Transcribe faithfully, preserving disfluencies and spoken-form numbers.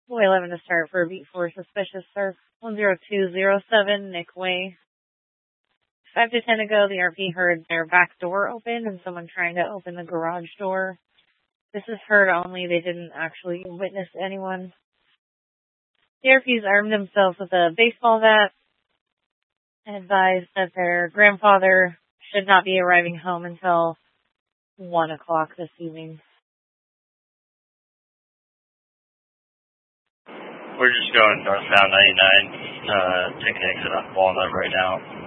Boy eleven to start for beat four suspicious, sir. one zero two zero seven, Nick Way. five to ten ago, the R P heard their back door open and someone trying to open the garage door. This is heard only, they didn't actually witness anyone. The R Ps armed themselves with a baseball bat and advised that their grandfather should not be arriving home until one o'clock this evening. We're just going northbound ninety-nine, uh, taking exit on Walnut right now.